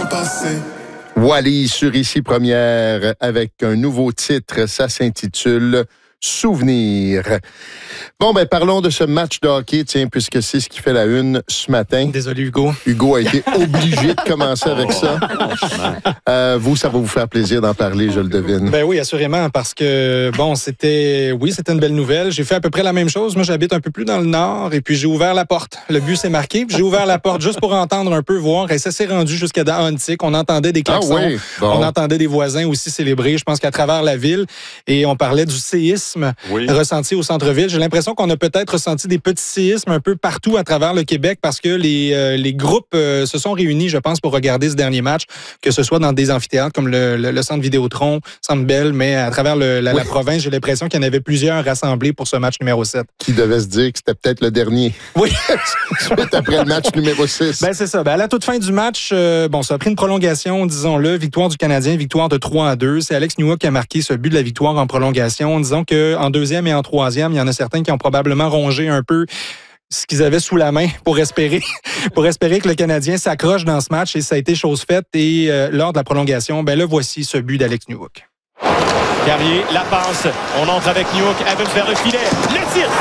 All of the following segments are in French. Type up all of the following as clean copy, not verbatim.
temps passé. Wally sur Ici Première avec un nouveau titre. Ça s'intitule Souvenir. Bon, parlons de ce match de hockey, tiens, puisque c'est ce qui fait la une ce matin. Désolé, Hugo. Hugo a été obligé de commencer avec ça. Vous, ça va vous faire plaisir d'en parler, je le devine. Ben oui, assurément, parce que, c'était une belle nouvelle. J'ai fait à peu près la même chose. Moi, j'habite un peu plus dans le nord et puis j'ai ouvert la porte. Le but s'est marqué. J'ai ouvert la porte juste pour entendre un peu, voir. Et ça s'est rendu jusqu'à dans Huntsic. On entendait des klaxons. Ah oui, bon. On entendait des voisins aussi célébrer, je pense qu'à travers la ville. Et on parlait du séisme ressenti au centre-ville. J'ai l'impression qu'on a peut-être ressenti des petits séismes un peu partout à travers le Québec parce que les groupes se sont réunis, je pense, pour regarder ce dernier match, que ce soit dans des amphithéâtres comme le Centre Vidéotron, Centre Bell, mais à travers la province, j'ai l'impression qu'il y en avait plusieurs rassemblés pour ce match numéro 7. Qui devait se dire que c'était peut-être le dernier. Oui. Suite après le match numéro 6. C'est ça. À la toute fin du match, ça a pris une prolongation, disons-le. Victoire du Canadien, victoire de 3-2. C'est Alex Newhook qui a marqué ce but de la victoire en prolongation. Disons qu'en deuxième et en troisième, il y en a certains qui ont probablement rongé un peu ce qu'ils avaient sous la main pour espérer que le Canadien s'accroche dans ce match. Et ça a été chose faite. Et lors de la prolongation, le voici, ce but d'Alex Newhook. Carrier, la passe. On entre avec Newhook, Evans vers le filet. Le tir!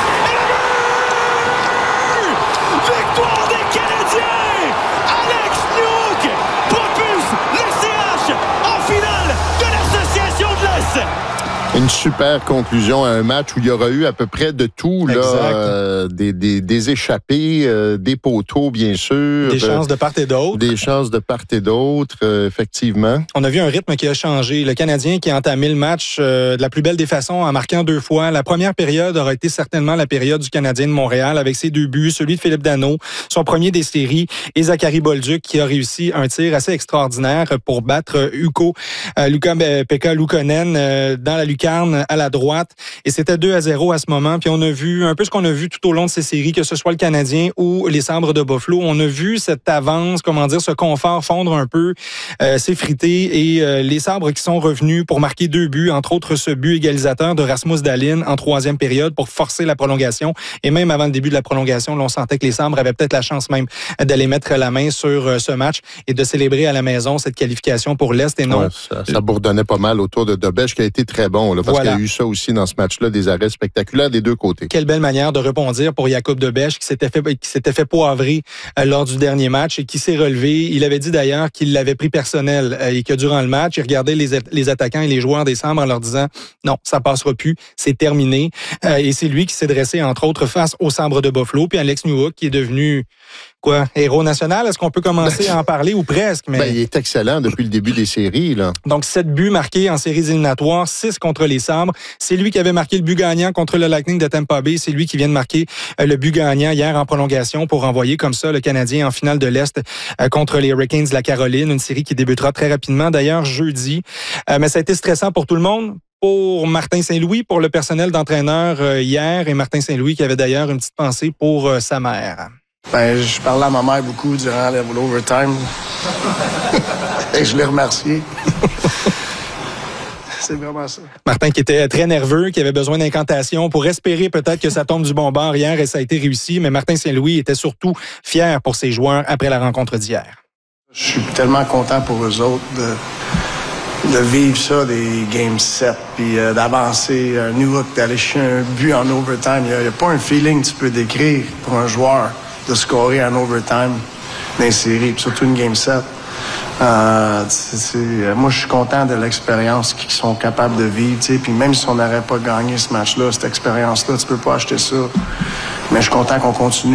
Victoire des Canadiens! Alex Newhook propulse le CH en finale de l'Association de l'Est! Une super conclusion à un match où il y aura eu à peu près de tout, là, des échappées, des poteaux, bien sûr. Des chances de part et d'autre. Des chances de part et d'autre, effectivement. On a vu un rythme qui a changé. Le Canadien qui a entamé le match de la plus belle des façons en marquant 2 fois. La première période aura été certainement la période du Canadien de Montréal avec ses 2 buts, celui de Philippe Danault, son premier des séries, et Zachary Bolduc qui a réussi un tir assez extraordinaire pour battre Pekka Luukkonen dans la lucarne à la droite. Et c'était 2-0 à ce moment. Puis on a vu un peu ce qu'on a vu tout au long de ces séries, que ce soit le Canadien ou les Sabres de Buffalo. On a vu cette avance, ce confort fondre un peu, s'effriter. Et les Sabres qui sont revenus pour marquer 2 buts, entre autres ce but égalisateur de Rasmus Dahlin en troisième période pour forcer la prolongation. Et même avant le début de la prolongation, on sentait que les Sabres avaient peut-être la chance même d'aller mettre la main sur ce match et de célébrer à la maison cette qualification pour l'Est. Et non, ça bourdonnait pas mal autour de Dobèche qui a été très bon, là, parce qu'il y a eu ça aussi dans ce match-là, des arrêts spectaculaires des deux côtés. Quelle belle manière de rebondir pour Jakub Dobèche qui s'était fait poivrer lors du dernier match et qui s'est relevé. Il avait dit d'ailleurs qu'il l'avait pris personnel et que durant le match, il regardait les attaquants et les joueurs des Sabres en leur disant « Non, ça passera plus, c'est terminé ». Et c'est lui qui s'est dressé, entre autres, face aux Sabres de Buffalo. Puis Alex Newhook qui est devenu... héros national? Est-ce qu'on peut commencer à en parler ou presque? Mais... il est excellent depuis le début des séries, là. Donc, 7 buts marqués en séries éliminatoires, 6 contre les Sabres. C'est lui qui avait marqué le but gagnant contre le Lightning de Tampa Bay. C'est lui qui vient de marquer le but gagnant hier en prolongation pour envoyer comme ça le Canadien en finale de l'Est contre les Hurricanes de la Caroline. Une série qui débutera très rapidement, d'ailleurs, jeudi. Mais ça a été stressant pour tout le monde. Pour Martin Saint-Louis, pour le personnel d'entraîneur hier. Et Martin Saint-Louis qui avait d'ailleurs une petite pensée pour sa mère. Je parlais à ma mère beaucoup durant l'overtime. Et je l'ai remercié. C'est vraiment ça. Martin qui était très nerveux, qui avait besoin d'incantations pour espérer peut-être que ça tombe du bon bord hier et ça a été réussi. Mais Martin Saint-Louis était surtout fier pour ses joueurs après la rencontre d'hier. Je suis tellement content pour eux autres de vivre ça, des Game 7, puis d'avancer. Newhook, d'aller chercher un but en overtime. Il n'y a pas un feeling que tu peux décrire pour un joueur de scorer en overtime dans les séries, puis surtout une Game 7. Moi, je suis content de l'expérience qu'ils sont capables de vivre. Puis même si on n'aurait pas gagné ce match-là, cette expérience-là, tu peux pas acheter ça. Mais je suis content qu'on continue.